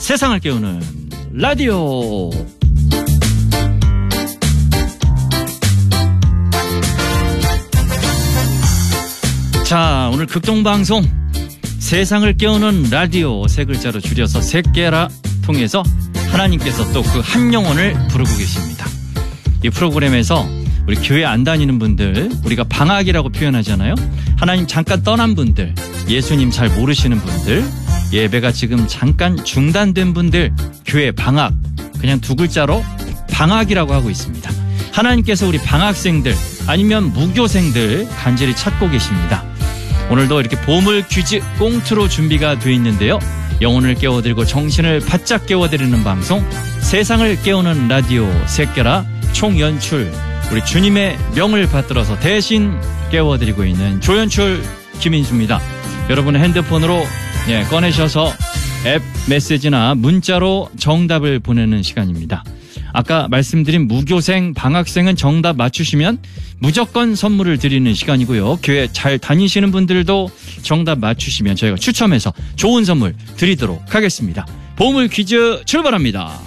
세상을 깨우는 라디오. 자, 오늘 극동방송 세상을 깨우는 라디오 세 글자로 줄여서 세깨라 통해서 하나님께서 또 그 한 영혼을 부르고 계십니다. 이 프로그램에서 우리 교회 안 다니는 분들, 우리가 방학이라고 표현하잖아요. 하나님 잠깐 떠난 분들, 예수님 잘 모르시는 분들, 예배가 지금 잠깐 중단된 분들, 교회 방학, 그냥 두 글자로 방학이라고 하고 있습니다. 하나님께서 우리 방학생들 아니면 무교생들 간절히 찾고 계십니다. 오늘도 이렇게 보물 퀴즈 꽁트로 준비가 되어 있는데요. 영혼을 깨워드리고 정신을 바짝 깨워드리는 방송, 세상을 깨우는 라디오 세깨라 총연출, 우리 주님의 명을 받들어서 대신 깨워드리고 있는 조연출 김인수입니다. 여러분의 핸드폰으로 꺼내셔서 앱 메시지나 문자로 정답을 보내는 시간입니다. 아까 말씀드린 무교생, 방학생은 정답 맞추시면 무조건 선물을 드리는 시간이고요. 교회 잘 다니시는 분들도 정답 맞추시면 저희가 추첨해서 좋은 선물 드리도록 하겠습니다. 보물 퀴즈 출발합니다.